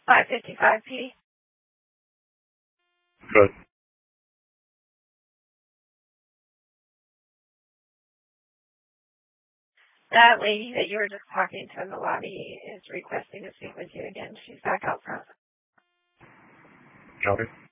555P. Good. That lady that you were just talking to in the lobby is requesting to speak with you again. She's back out front. Copy.